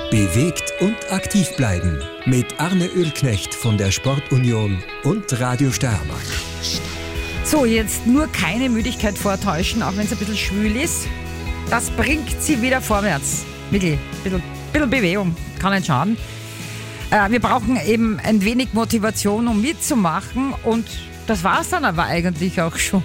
Bewegt und aktiv bleiben mit Arne Oehlknecht von der Sportunion und Radio Steiermark. So, jetzt nur keine Müdigkeit vortäuschen, auch wenn es ein bisschen schwül ist. Das bringt sie wieder vorwärts. Wirklich, ein bisschen Bewegung, kann nicht schaden. Wir brauchen eben ein wenig Motivation, um mitzumachen, und das war es dann aber eigentlich auch schon.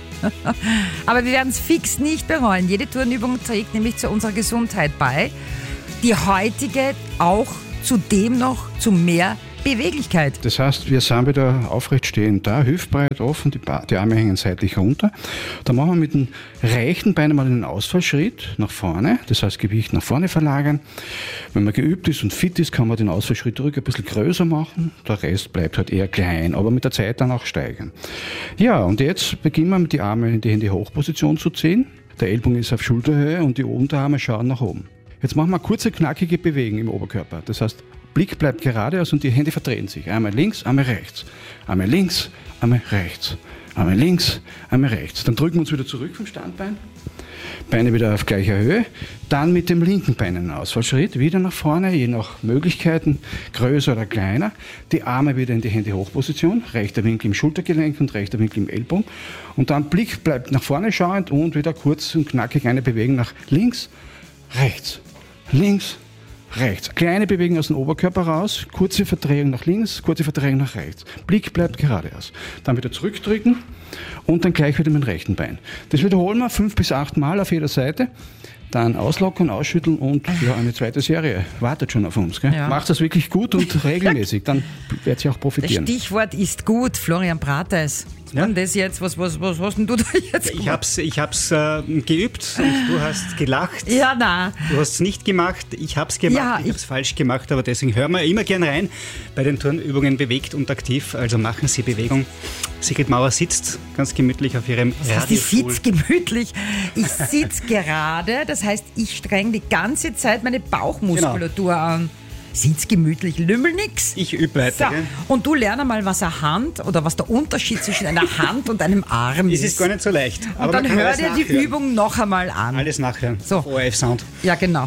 Aber wir werden es fix nicht bereuen. Jede Turnübung trägt nämlich zu unserer Gesundheit bei. Die heutige auch zudem noch zu mehr Beweglichkeit. Das heißt, wir sind wieder aufrecht stehend da, hüftbreit offen, die Arme hängen seitlich runter. Dann machen wir mit dem rechten Bein mal einen Ausfallschritt nach vorne, das heißt Gewicht nach vorne verlagern. Wenn man geübt ist und fit ist, kann man den Ausfallschritt zurück ein bisschen größer machen. Der Rest bleibt halt eher klein, aber mit der Zeit dann auch steigern. Ja, und jetzt beginnen wir mit die Arme in die Hände-Hochposition zu ziehen. Der Ellbogen ist auf Schulterhöhe und die Unterarme schauen nach oben. Jetzt machen wir kurze, knackige Bewegungen im Oberkörper. Das heißt, Blick bleibt geradeaus und die Hände verdrehen sich. Einmal links, einmal rechts. Einmal links, einmal rechts. Einmal links, einmal rechts. Dann drücken wir uns wieder zurück vom Standbein. Beine wieder auf gleicher Höhe. Dann mit dem linken Bein einen Ausfallschritt. Wieder nach vorne, je nach Möglichkeiten, größer oder kleiner. Die Arme wieder in die Hände-Hochposition. Rechter Winkel im Schultergelenk und rechter Winkel im Ellbogen. Und dann Blick bleibt nach vorne schauend und wieder kurz und knackig eine Bewegung nach links, rechts. Links, rechts. Kleine Bewegung aus dem Oberkörper raus, kurze Verdrehung nach links, kurze Verdrehung nach rechts. Blick bleibt geradeaus. Dann wieder zurückdrücken und dann gleich wieder mit dem rechten Bein. Das wiederholen wir 5 bis 8 Mal auf jeder Seite. Dann auslockern, ausschütteln und ja, eine zweite Serie wartet schon auf uns. Gell? Ja. Macht das wirklich gut und regelmäßig, dann wird sie auch profitieren. Das Stichwort ist gut, Florian Prateis. Ja. Und das jetzt, was hast denn du da jetzt gemacht? Ich hab's geübt und du hast gelacht. Ja, nein. Du hast es nicht gemacht, ich hab's gemacht, ja, ich hab's falsch gemacht, aber deswegen hören wir immer gern rein bei den Turnübungen Bewegt und Aktiv, also machen Sie Bewegung. Sigrid Mauer sitzt ganz gemütlich auf ihrem Radiostuhl. Ich sitze gemütlich, ich sitze gerade, das heißt, ich strenge die ganze Zeit meine Bauchmuskulatur an. Sitz gemütlich, lümmel nix. Ich übe weiter. So. Und du lerne mal, was eine Hand oder was der Unterschied zwischen einer Hand und einem Arm ist. Das ist gar nicht so leicht. Und dann hör dir die Übung noch einmal an. Alles nachhören. So. ORF-Sound. Ja, genau.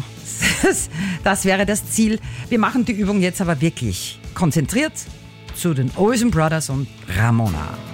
Das wäre das Ziel. Wir machen die Übung jetzt aber wirklich konzentriert zu den Olsen Brothers und Ramona.